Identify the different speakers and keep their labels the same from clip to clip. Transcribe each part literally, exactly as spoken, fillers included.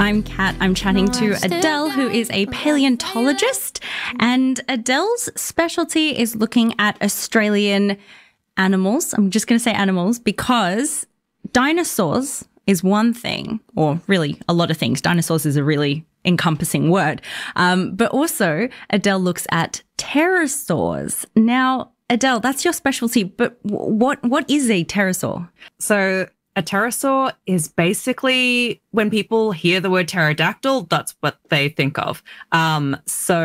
Speaker 1: I'm Kat. I'm chatting to Adele, who is a paleontologist, and Adele's specialty is looking at Australian animals. I'm just going to say animals because dinosaurs is one thing, or really a lot of things. Dinosaurs is a really encompassing word. Um, but also Adele looks at pterosaurs. Now, Adele, that's your specialty, but what what is a pterosaur?
Speaker 2: So a pterosaur is basically, when people hear the word pterodactyl, that's what they think of. Um,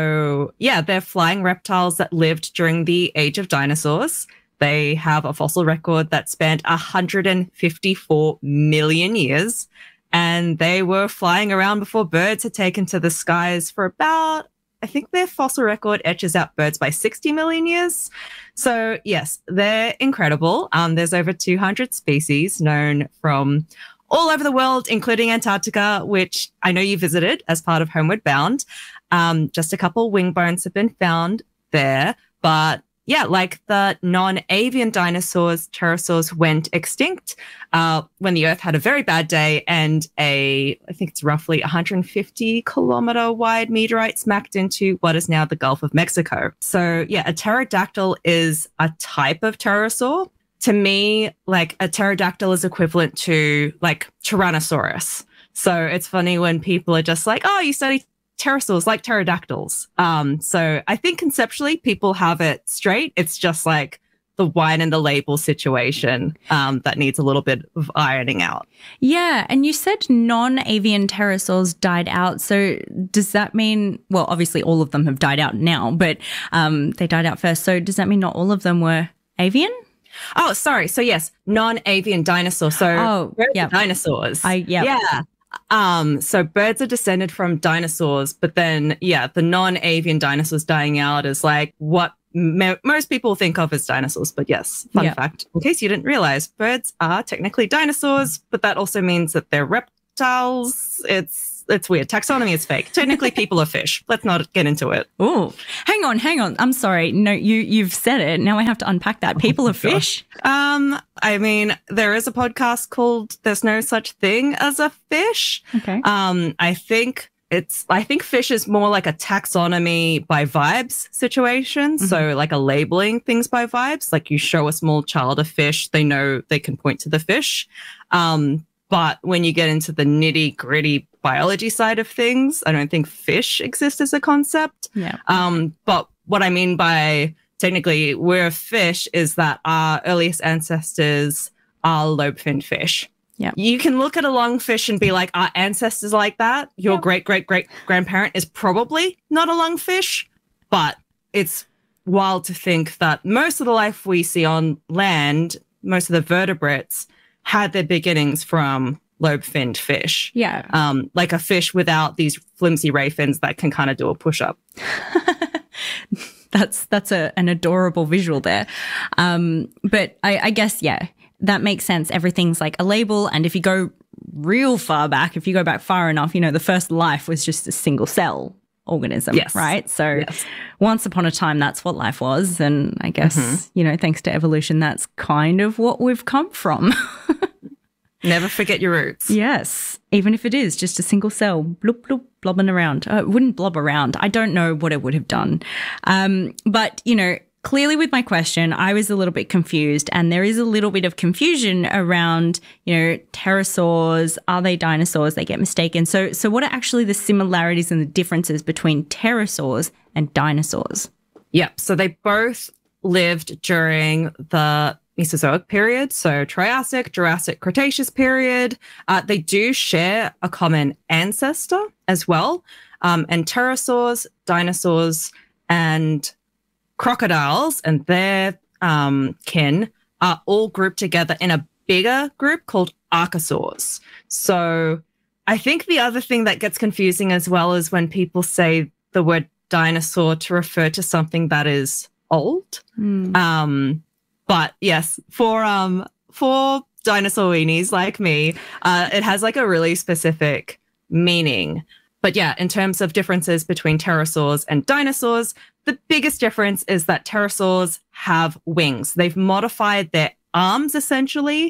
Speaker 2: so yeah, they're flying reptiles that lived during the age of dinosaurs. They have a fossil record that spanned one hundred fifty-four million years, and they were flying around before birds had taken to the skies for about, I think their fossil record etches out birds by sixty million years. So yes, they're incredible. Um, there's over two hundred species known from all over the world, including Antarctica, which I know you visited as part of Homeward Bound. Um, just a couple wing bones have been found there, but yeah, like the non-avian dinosaurs, pterosaurs went extinct uh, when the Earth had a very bad day and a, I think it's roughly one hundred fifty kilometer wide meteorite smacked into what is now the Gulf of Mexico. So yeah, a pterodactyl is a type of pterosaur. To me, like a pterodactyl is equivalent to like Tyrannosaurus. So it's funny when people are just like, oh, you study pterosaurs like pterodactyls. Um, so I think conceptually people have it straight. It's just like the wine and the label situation um, that needs a little bit of ironing out.
Speaker 1: Yeah, and you said non-avian pterosaurs died out. So does that mean, well, obviously all of them have died out now, but um, they died out first. So does that mean not all of them were avian?
Speaker 2: Oh, sorry. So yes, non-avian dinosaurs. So
Speaker 1: oh, yeah,
Speaker 2: dinosaurs.
Speaker 1: I yeah.
Speaker 2: Yeah. Um, so birds are descended from dinosaurs, but then, yeah, the non-avian dinosaurs dying out is like what mo most people think of as dinosaurs. But yes, fun
Speaker 1: yeah.
Speaker 2: fact, in case you didn't realize, birds are technically dinosaurs, but that also means that they're reptiles. It's it's weird. Taxonomy is fake. Technically, people are fish. Let's not get into it.
Speaker 1: Oh, hang on, hang on. I'm sorry. No, you you've said it. Now I have to unpack that. People
Speaker 2: oh
Speaker 1: are fish.
Speaker 2: Um, I mean, there is a podcast called "There's No Such Thing as a Fish."
Speaker 1: Okay.
Speaker 2: Um, I think it's. I think fish is more like a taxonomy by vibes situation. Mm-hmm. So, like a labeling things by vibes. Like you show a small child a fish, they know they can point to the fish. Um, but when you get into the nitty gritty biology side of things, I don't think fish exist as a concept.
Speaker 1: Yeah.
Speaker 2: Um, but what I mean by technically we're a fish is that our earliest ancestors are lobe-finned fish.
Speaker 1: Yeah.
Speaker 2: You can look at a lungfish and be like, our ancestors like that. Your
Speaker 1: yep.
Speaker 2: great, great, great grandparent is probably not a lungfish, but it's wild to think that most of the life we see on land, most of the vertebrates, had their beginnings from lobe-finned fish.
Speaker 1: Yeah.
Speaker 2: Um, like a fish without these flimsy ray fins that can kind of do a push-up.
Speaker 1: that's that's a, an adorable visual there. Um, but I, I guess, yeah, that makes sense. Everything's like a label. And if you go real far back, if you go back far enough, you know, the first life was just a single cell organism,
Speaker 2: yes.
Speaker 1: right? So
Speaker 2: yes.
Speaker 1: once upon a time, that's what life was. And I guess, mm-hmm. you know, thanks to evolution, that's kind of what we've come from.
Speaker 2: Never forget your roots.
Speaker 1: Yes. Even if it is just a single cell, bloop, bloop, blobbing around. Uh, it wouldn't blob around. I don't know what it would have done. Um, but, you know, clearly with my question, I was a little bit confused, and there is a little bit of confusion around, you know, pterosaurs. Are they dinosaurs? They get mistaken. So, so what are actually the similarities and the differences between pterosaurs and dinosaurs?
Speaker 2: Yep. So they both lived during the Mesozoic period, so Triassic, Jurassic, Cretaceous period. Uh, they do share a common ancestor as well. Um, and pterosaurs, dinosaurs, and crocodiles and their um, kin are all grouped together in a bigger group called archosaurs. So I think the other thing that gets confusing as well is when people say the word dinosaur to refer to something that is old. Mm. Um, but yes, for um for dinosaur weenies like me, uh, it has like a really specific meaning. But yeah, in terms of differences between pterosaurs and dinosaurs, the biggest difference is that pterosaurs have wings. They've modified their arms essentially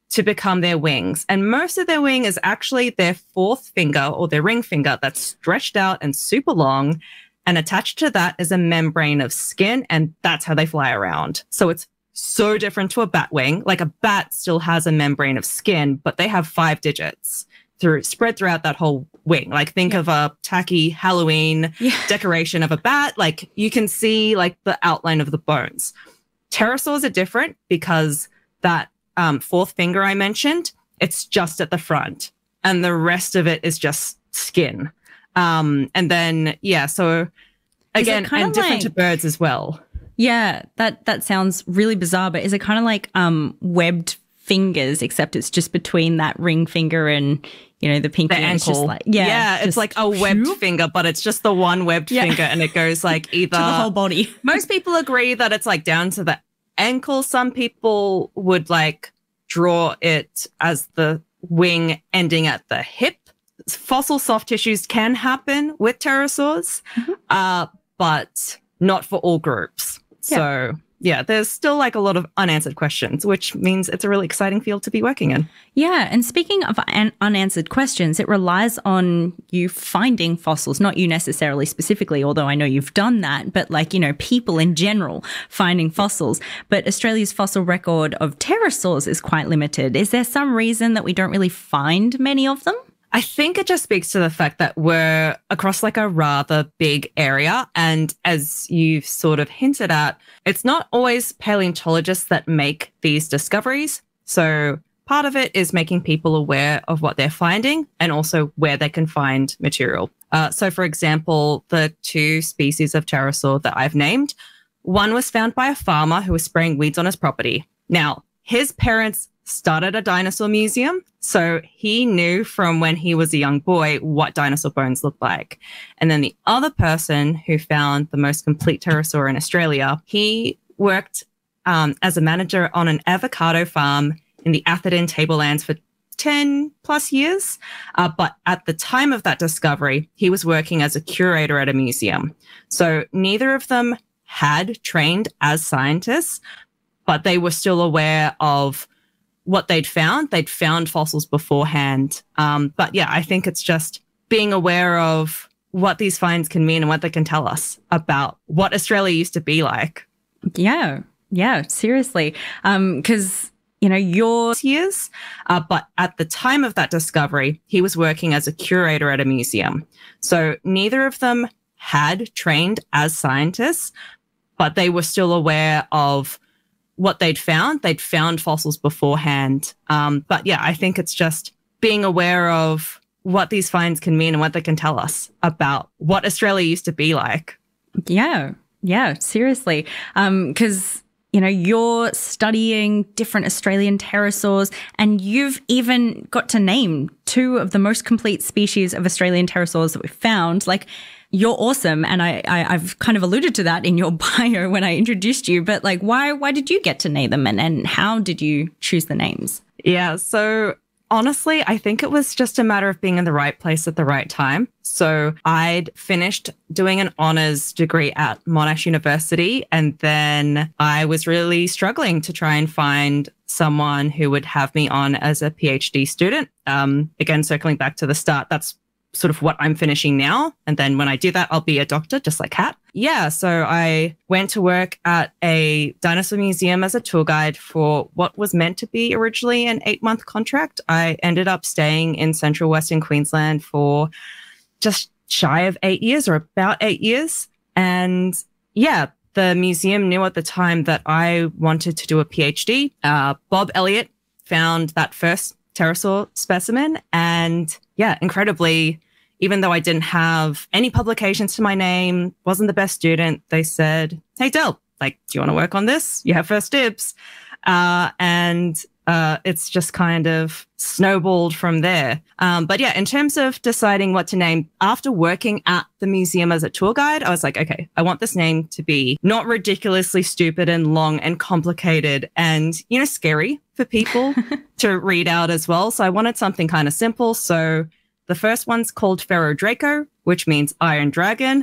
Speaker 2: to become their wings. And most of their wing is actually their fourth finger or their ring finger that's stretched out and super long. And attached to that is a membrane of skin. And that's how they fly around. So it's so different to a bat wing. Like a bat still has a membrane of skin, but they have five digits through spread throughout that whole wing. Like think yeah. of a tacky Halloween yeah. decoration of a bat. Like you can see like the outline of the bones. Pterosaurs are different because that um, fourth finger I mentioned, it's just at the front and the rest of it is just skin. Um, and then, yeah, so again, and different like, to birds as well.
Speaker 1: Yeah, that, that sounds really bizarre, but is it kind of like um, webbed fingers, except it's just between that ring finger and, you know, the pinky?
Speaker 2: The ankle.
Speaker 1: It's just like, yeah,
Speaker 2: yeah it's like a webbed whoop. finger, but it's just the one webbed yeah. finger and it goes like either.
Speaker 1: to the whole body.
Speaker 2: Most people agree that it's like down to the ankle. Some people would like draw it as the wing ending at the hip. Fossil soft tissues can happen with pterosaurs, mm-hmm. uh, but not for all groups. Yeah. So, yeah, there's still like a lot of unanswered questions, which means it's a really exciting field to be working in.
Speaker 1: Yeah. And speaking of un- unanswered questions, it relies on you finding fossils, not you necessarily specifically, although I know you've done that, but like, you know, people in general finding fossils. But Australia's fossil record of pterosaurs is quite limited. Is there some reason that we don't really find many of them?
Speaker 2: I think it just speaks to the fact that we're across like a rather big area. And as you've sort of hinted at, it's not always paleontologists that make these discoveries. So part of it is making people aware of what they're finding and also where they can find material. Uh, so, for example, the two species of pterosaur that I've named, one was found by a farmer who was spraying weeds on his property. Now, his parents started a dinosaur museum. So he knew from when he was a young boy what dinosaur bones looked like. And then the other person who found the most complete pterosaur in Australia, he worked um, as a manager on an avocado farm in the Atherton Tablelands for ten plus years. Uh, but at the time of that discovery, he was working as a curator at a museum. So neither of them had trained as scientists, but they were still aware of what they'd found. They'd found fossils beforehand. Um, but yeah, I think it's just being aware of what these finds can mean and what they can tell us about what Australia used to be like.
Speaker 1: Yeah, yeah, seriously. Um, 'cause, you know, your
Speaker 2: years, uh, but at the time of that discovery, he was working as a curator at a museum. So neither of them had trained as scientists, but they were still aware of what they'd found. They'd found fossils beforehand. Um, but yeah, I think it's just being aware of what these finds can mean and what they can tell us about what Australia used to be like.
Speaker 1: Yeah, yeah, seriously. Um, 'cause, you know, you're studying different Australian pterosaurs and you've even got to name two of the most complete species of Australian pterosaurs that we've found. Like, you're awesome. And I, I, I've kind of alluded to that in your bio when I introduced you, but like, why, why did you get to name them and, and how did you choose the names?
Speaker 2: Yeah. So honestly, I think it was just a matter of being in the right place at the right time. So I'd finished doing an honours degree at Monash University, and then I was really struggling to try and find someone who would have me on as a PhD student. Um, again, circling back to the start, that's sort of what I'm finishing now. And then when I do that, I'll be a doctor, just like Kat. Yeah, so I went to work at a dinosaur museum as a tour guide for what was meant to be originally an eight-month contract. I ended up staying in central Western Queensland for just shy of eight years or about eight years. And yeah, the museum knew at the time that I wanted to do a PhD. Uh, Bob Elliott found that first pterosaur specimen. And yeah, incredibly, even though I didn't have any publications to my name, wasn't the best student, they said, hey, Del, like, do you want to work on this? You have first dibs. Uh, and uh, it's just kind of snowballed from there. Um, but yeah, in terms of deciding what to name, after working at the museum as a tour guide, I was like, okay, I want this name to be not ridiculously stupid and long and complicated and, you know, scary for people to read out as well. So I wanted something kind of simple. So the first one's called Pharaoh Draco, which means Iron Dragon.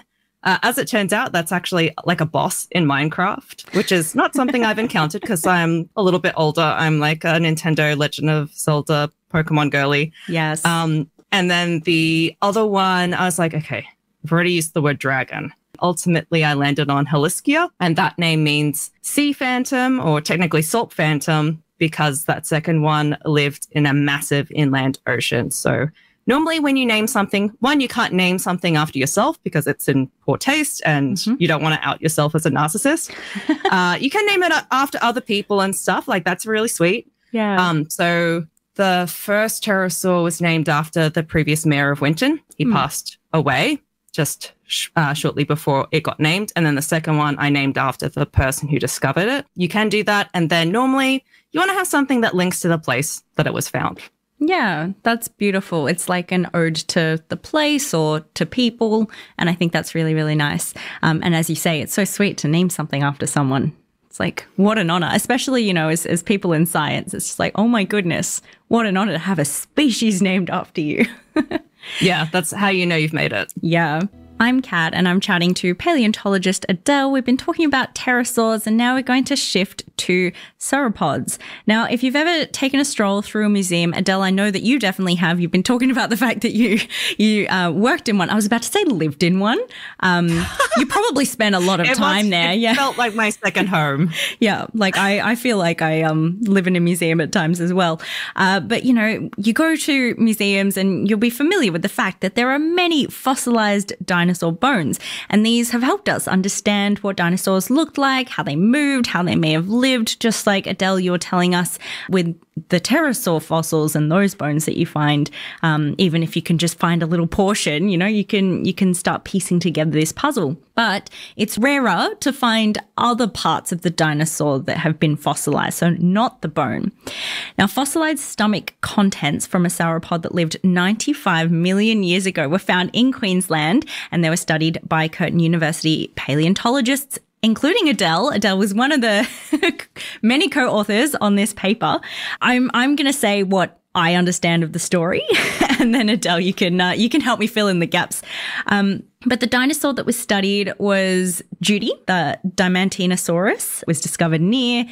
Speaker 2: Uh, as it turns out, that's actually like a boss in Minecraft, which is not something I've encountered because I'm a little bit older. I'm like a Nintendo Legend of Zelda Pokemon girly.
Speaker 1: Yes.
Speaker 2: Um, and then the other one, I was like, okay, I've already used the word dragon. Ultimately, I landed on Heliskia, and that name means sea phantom, or technically salt phantom, because that second one lived in a massive inland ocean. So normally when you name something, one, you can't name something after yourself because it's in poor taste and mm-hmm. you don't want to out yourself as a narcissist. uh, you can name it after other people and stuff. Like, that's really sweet.
Speaker 1: Yeah.
Speaker 2: Um. So the first pterosaur was named after the previous mayor of Winton. He mm. passed away just sh- uh, shortly before it got named. And then the second one I named after the person who discovered it. You can do that. And then normally you want to have something that links to the place that it was found.
Speaker 1: Yeah, that's beautiful. It's like an ode to the place or to people. And I think that's really, really nice. Um, and as you say, it's so sweet to name something after someone. It's like, what an honor, especially, you know, as, as people in science. It's just like, oh my goodness, what an honor to have a species named after you.
Speaker 2: Yeah, that's how you know you've made it.
Speaker 1: Yeah. I'm Kat, and I'm chatting to paleontologist Adele. We've been talking about pterosaurs, and now we're going to shift to sauropods. Now, if you've ever taken a stroll through a museum, Adele, I know that you definitely have. You've been talking about the fact that you you uh, worked in one. I was about to say lived in one. Um, you probably spent a lot of
Speaker 2: it
Speaker 1: time
Speaker 2: was,
Speaker 1: there.
Speaker 2: It
Speaker 1: yeah,
Speaker 2: felt like my second home.
Speaker 1: Yeah, like I, I feel like I um live in a museum at times as well. Uh, but, you know, you go to museums and you'll be familiar with the fact that there are many fossilized dinosaur bones, and these have helped us understand what dinosaurs looked like, how they moved, how they may have lived, just like Adele, you're telling us with the pterosaur fossils and those bones that you find. Um, even if you can just find a little portion, you know, you can you can start piecing together this puzzle. But it's rarer to find other parts of the dinosaur that have been fossilized, so not the bone. Now, fossilized stomach contents from a sauropod that lived ninety-five million years ago were found in Queensland, and they were studied by Curtin University paleontologists, including Adele. Adele was one of the many co-authors on this paper. I'm I'm going to say what I understand of the story, and then Adele, you can uh, you can help me fill in the gaps. Um, but the dinosaur that was studied was Judy, the Dimantinosaurus, was discovered near